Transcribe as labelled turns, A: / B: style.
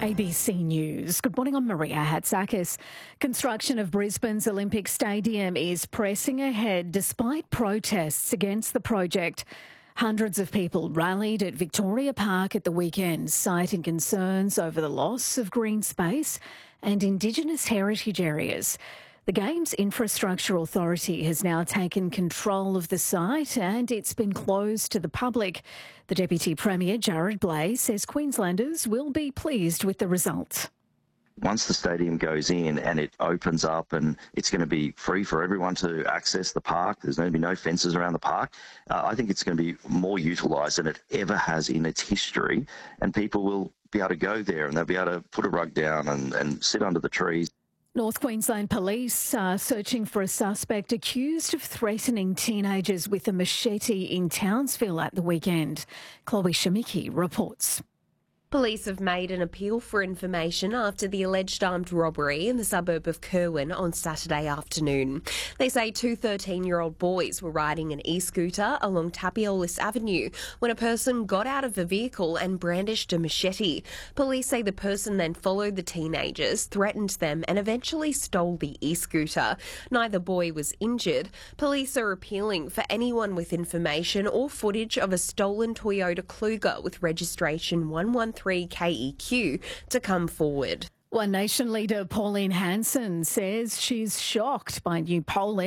A: ABC News. Good morning, I'm Maria Hatzakis. Construction of Brisbane's Olympic Stadium is pressing ahead despite protests against the project. Hundreds of people rallied at Victoria Park at the weekend, citing concerns over the loss of green space and Indigenous heritage areas. The Games Infrastructure Authority has now taken control of the site and it's been closed to the public. The Deputy Premier, Jared Blais, says Queenslanders will be pleased with the result.
B: Once the stadium goes in and it opens up and it's going to be free for everyone to access the park, there's going to be no fences around the park, I think it's going to be more utilised than it ever has in its history, and people will be able to go there and they'll be able to put a rug down and sit under the trees.
A: North Queensland Police are searching for a suspect accused of threatening teenagers with a machete in Townsville at the weekend. Chloe Shamiki reports.
C: Police have made an appeal for information after the alleged armed robbery in the suburb of Kerwin on Saturday afternoon. They say two 13-year-old boys were riding an e-scooter along Tapiolis Avenue when a person got out of the vehicle and brandished a machete. Police say the person then followed the teenagers, threatened them and eventually stole the e-scooter. Neither boy was injured. Police are appealing for anyone with information or footage of a stolen Toyota Kluger with registration 113 KEQ to come forward.
A: One Nation leader Pauline Hanson says she's shocked by new polling